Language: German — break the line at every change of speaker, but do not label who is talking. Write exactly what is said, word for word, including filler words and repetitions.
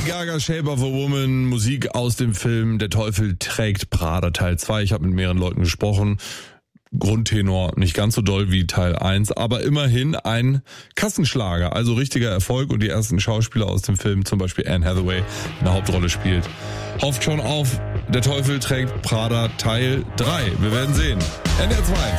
Gaga, Shape of a Woman, Musik aus dem Film Der Teufel trägt Prada Teil zwei. Ich habe mit mehreren Leuten gesprochen. Grundtenor nicht ganz so doll wie Teil eins, aber immerhin ein Kassenschlager, also richtiger Erfolg und die ersten Schauspieler aus dem Film, zum Beispiel Anne Hathaway, in der Hauptrolle spielt. Hofft schon auf Der Teufel trägt Prada Teil drei. Wir werden sehen. N D R zwei.